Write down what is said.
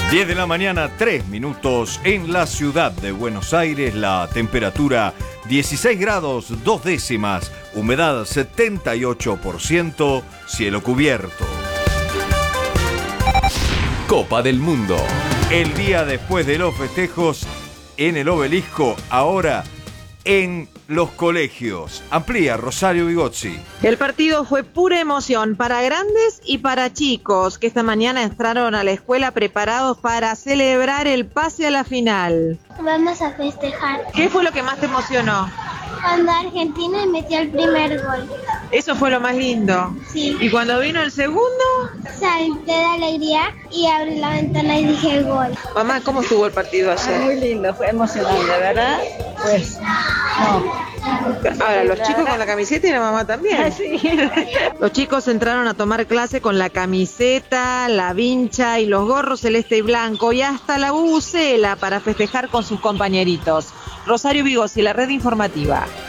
10 de la mañana, 3 minutos en la ciudad de Buenos Aires. La temperatura 16 grados 2 décimas, humedad 78%, cielo cubierto. Copa del Mundo. El día después de los festejos en el Obelisco, ahora en los colegios. Amplía Rosario Vigozzi. El partido fue pura emoción para grandes y para chicos que esta mañana entraron a la escuela preparados para celebrar el pase a la final. Vamos a festejar. ¿Qué fue lo que más te emocionó? Cuando Argentina metió el primer gol. Eso fue lo más lindo. Sí. ¿Y cuando vino el segundo? Salté de alegría y abrí la ventana y dije gol. Mamá, ¿cómo estuvo el partido ayer? Muy lindo, fue emocionante, ¿verdad? Pues, no. Ahora, los chicos con la camiseta y la mamá también. Sí. Los chicos entraron a tomar clase con la camiseta, la vincha y los gorros celeste y blanco y hasta la bubucela para festejar con sus compañeritos. Rosario Vigozzi, la red informativa.